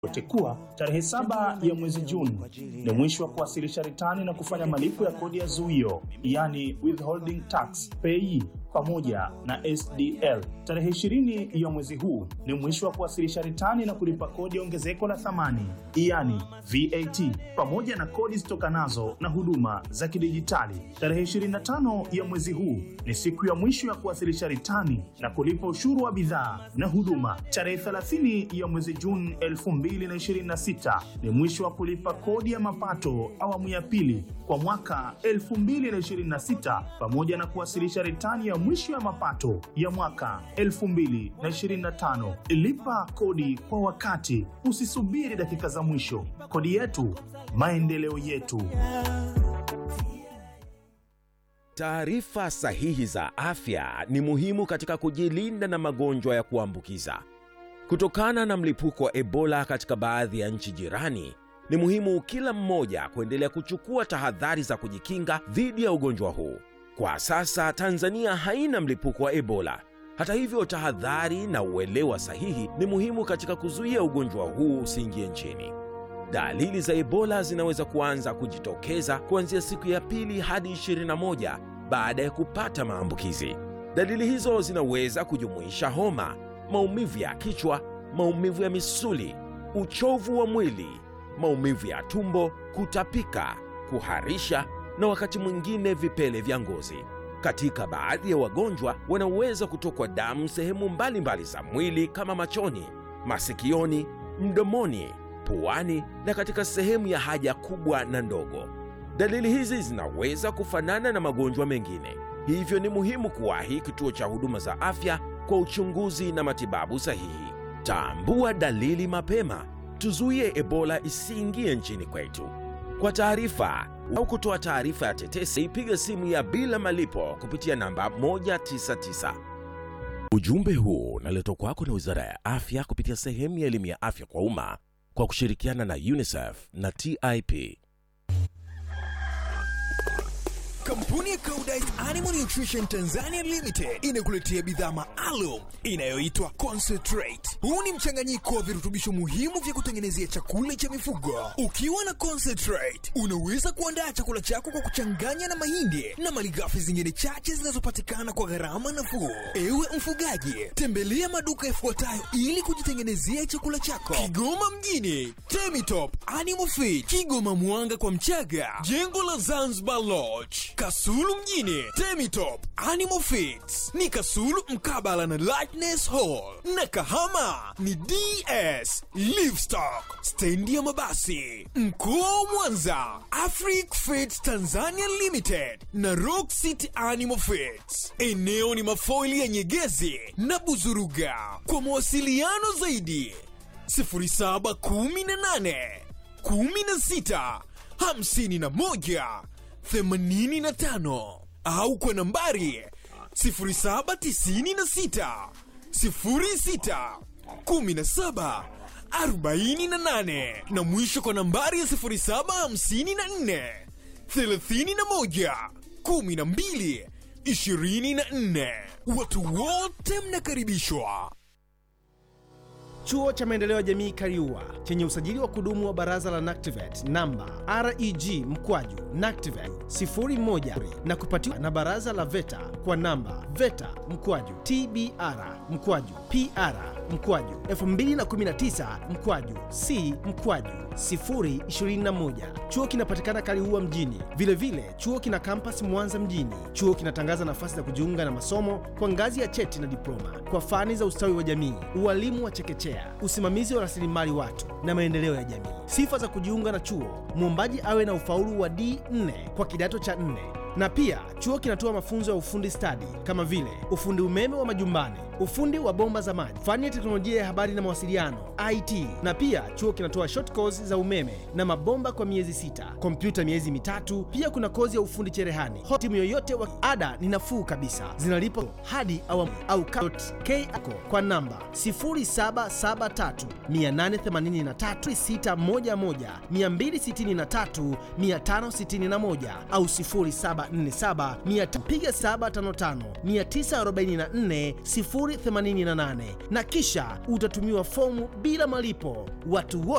Kuwa tarehe 7 ya mwezi Juni ni mwisho wa kuwasilisha ritani na kufanya malipo ya kodi ya zuio, yani withholding tax pay pamoja na SDL. Tarehe 20 ya mwezi huu ni mwisho wa kuwasilisha ritani na kulipa kodi ya ongezeko la thamani, yani VAT, pamoja na kodi zitokanazo na huduma za kidijitali. Tarehe 25 ya mwezi huu ni siku ya mwisho ya kuwasilisha ritani na kulipa ushuru wa bidhaa na huduma. Tarehe 30 ya mwezi Juni 2026 ni mwisho wa kulipa kodi ya mapato awamu ya pili kwa mwaka 2026 pamoja na kuwasilisha ritani ya mwisho ya mapato ya mwaka 2025. Lipa kodi kwa wakati, usisubiri dakika za mwisho. Kodi yetu, maendeleo yetu. Taarifa sahihi za afya ni muhimu katika kujilinda na magonjwa ya kuambukiza. Kutokana na mlipuko wa Ebola katika baadhi ya nchi jirani, ni muhimu kila mmoja kuendelea kuchukua tahadhari za kujikinga dhidi ya ugonjwa huu. Kwa sasa Tanzania haina mlipuko wa Ebola. Hata hivyo, tahadhari na uelewa sahihi ni muhimu katika kuzuia ugonjwa huu usiingie nchini. Dalili za Ebola zinaweza kuanza kujitokeza kuanzia siku ya pili hadi 21 baada ya kupata maambukizi. Dalili hizo zinaweza kujumuisha homa, maumivu ya kichwa, maumivu ya misuli, uchovu wa mwili, maumivu ya tumbo, kutapika, kuharisha na wakati mwingine vipele vya ngozi. Katika baadhi ya wagonjwa wanaweza kutokwa damu sehemu mbalimbali za mwili kama machoni, masikioni, mdomoni, puani na katika sehemu ya haja kubwa na ndogo. Dalili hizi zinaweza kufanana na magonjwa mengine. Hivyo ni muhimu kuwahi kituo cha huduma za afya kwa uchunguzi na matibabu sahihi. Tambua dalili mapema, tuzuie Ebola isiingie nchini kwetu. Kwa taarifa au kutoa taarifa ya tetesi, piga simu ya bila malipo kupitia namba 199. Ujumbe huu unaletwa kwako na Wizara ya Afya kupitia sehemu ya elimu ya afya kwa umma kwa kushirikiana na UNICEF na TIP. Kampuni ya Koudijt Animal Nutrition Tanzania Limited inakuletea bidhaa maalum inayoitwa Concentrate. Huu ni mchanganyiko wa virutubisho muhimu vya kutengenezea chakula cha mifugo. Ukiwa na Concentrate, unaweza kuandaa chakula chako kwa kuchanganya na mahindi na malighafi zingine chache zinazopatikana kwa gharama nafuu. Ewe mfugaji, tembelea maduka yafuatayo ili kujitengenezea chakula chako: Kigoma mjini, Temitop Animal Feed, Kigoma Mwanga kwa Mchaga, jengo la Zanzibar Lodge. Kasulu mjini, Temitop Animal Feeds ni Kasulu mkabala na Lightness Hall, na Kahama ni DS Livestock stendi ya mabasi. Mkoa wa Mwanza, Afric Feeds Tanzania Limited na Rock City Animal Feeds. Eneo ni mafoili ya Nyegezi na Buzuruga. Kwa mawasiliano zaidi 0718 16 51 85 au kwa nambari 0796 06 17 48 na mwisho kwa nambari ya 0754 31 12 24. Watu wote mnakaribishwa. Chuo cha Maendeleo ya Jamii Kariua chenye usajili wa kudumu wa Baraza la NACTIVATE namba REG/NACTIVATE 01 na kupatiwa na Baraza la VETA kwa namba VETA/TBR/PR/2019/C/021. Chuo kinapatikana Kariua mjini. Vile chuo kina campus Mwanza mjini. Chuo kinatangaza nafasi za kujiunga na masomo kwa ngazi ya cheti na diploma kwa fani za ustawi wa jamii, ualimu wa chekechea, usimamizi wa rasilimali watu na maendeleo ya jamii. Sifa za kujiunga na chuo: mwombaji awe na ufaulu wa D4 kwa kidato cha 4 na pia chuo kinatoa mafunzo ya ufundi stadi kama vile ufundi umeme wa majumbani, ufundi wa bomba za maji, fani ya teknolojia ya habari na mawasiliano IT, na pia chuo kinatoa short course za umeme na mabomba kwa miezi 6, kompyuta miezi 3. Pia kuna kozi ya ufundi cherehani. Timu yoyote wa ada ni nafuu kabisa, zinalipa hadi awamu au KACO kwa namba 0773 883 611 263 561 au 0747 piga 755 944 088 na kisha utatumiwa fomu bila malipo. Watu wote